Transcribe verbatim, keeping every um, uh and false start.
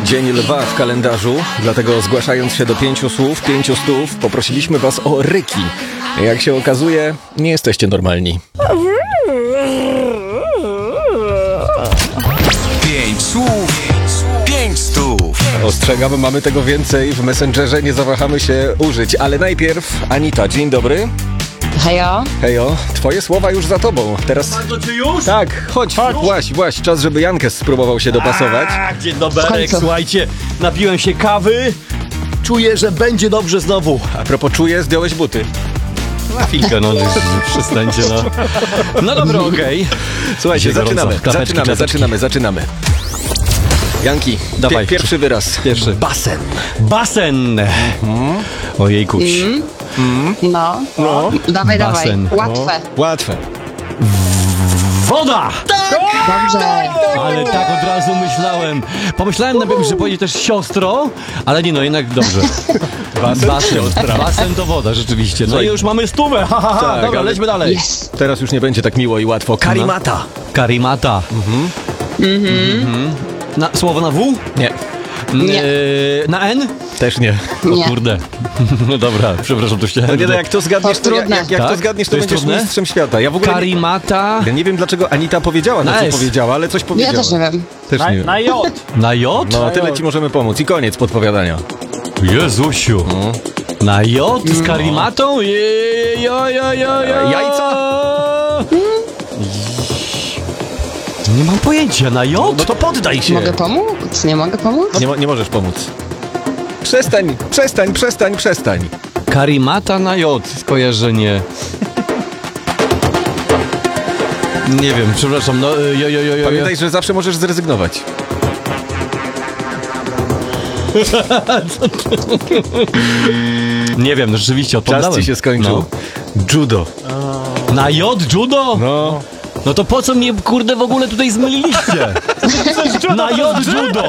Dzień Lwa w kalendarzu, dlatego zgłaszając się do pięciu słów, pięciu stów, poprosiliśmy was o ryki. Jak się okazuje, nie jesteście normalni. Pięć słów, pięć stów. Ostrzegamy, mamy tego więcej w Messengerze, nie zawahamy się użyć. Ale najpierw Anita, dzień dobry. Hejo. Hejo, twoje słowa już za tobą. Teraz... To ty już? Tak, chodź, chodź. Właś, właś, czas, żeby Jankes spróbował się dopasować. A, dzień dobry, słuchajcie, napiłem się kawy, czuję, że będzie dobrze znowu. A propos czuję, zdjąłeś buty. Na chwilkę, no, przestańcie, no. No dobra, okej. Okay. Słuchajcie, zaczynamy, zaczynamy, zaczynamy, zaczynamy. Janki, dawaj. Pi- pierwszy wyraz. Pierwszy. Basen. Basen. Mm. Ojejkuś. Mm. Mm. No. No. Dawaj, Basen. dawaj. Łatwe. No. Łatwe. Woda! Tak! Dobrze. Ale tak od razu myślałem. Pomyślałem najpierw, że powiedzieć też siostro, ale nie, no jednak dobrze. Basen, Basen, siostra. Basen to woda, rzeczywiście. No Słuchaj. i już mamy stówę. Ha, ha, ha. Tak, Dobra, ale- lećmy dalej. Yes. Teraz już nie będzie tak miło i łatwo. Karimata. Karimata. Mhm. Mhm. Na, słowo na W? Nie, Nie. Yy, na N? też nie. O Nie. kurde. No dobra, przepraszam, to chciałem. No nie, no jak to zgadniesz, to, To jak, trudne. jak, jak to Tak? zgadniesz, to, To jest będziesz trudne? mistrzem świata. Ja w ogóle nie, Karimata. ja nie wiem, dlaczego Anita powiedziała, na Na co S. powiedziała, ale coś Ja powiedziała. też nie wiem. Też Na, nie wiem. na J. Na J? No, tyle ci możemy pomóc. I koniec podpowiadania. Jezusiu. Na J z karimatą? Je, jo, jo, jo, jo. Jajca? Nie mam pojęcia. Na J? No to poddaj się. Mogę pomóc? Nie mogę pomóc? Nie, mo- nie możesz pomóc. Przestań, przestań, przestań, przestań. Karimata na J. Skojarzenie. Nie wiem, przepraszam. No, jo, jo, jo, jo, jo. Pamiętaj, że zawsze możesz zrezygnować. Nie wiem, no rzeczywiście Czas odpowiadałem. ci się skończył. No. Judo. Na J judo? No. No to po co mnie, kurde, w ogóle tutaj zmyliliście? Na J judo!